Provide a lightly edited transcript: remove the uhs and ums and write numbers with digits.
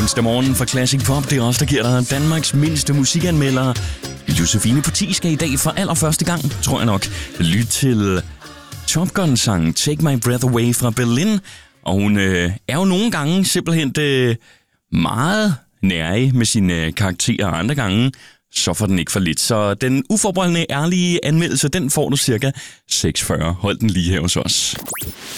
onsdag morgen for Classic Pop. Det er os, der giver dig Danmarks mindste musikanmeldere. Josefine Putti skal i dag for allerførste gang, tror jeg nok, lytte til Top Gun-sangen Take My Breath Away fra Berlin. Og hun er jo nogle gange simpelthen meget nærig med sine karakterer, og andre gange så får den ikke for lidt. Så den uforbeholdne ærlige anmeldelse, den får du cirka 6,40. Hold den lige her hos os.